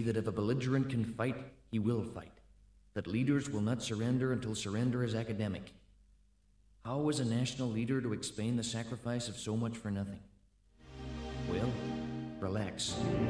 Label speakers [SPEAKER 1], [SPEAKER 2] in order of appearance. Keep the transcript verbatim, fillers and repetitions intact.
[SPEAKER 1] philosophy that if a belligerent can fight, he will fight, that leaders will not surrender until surrender is academic. How is a national leader to explain the sacrifice of so much for nothing? Well, relax.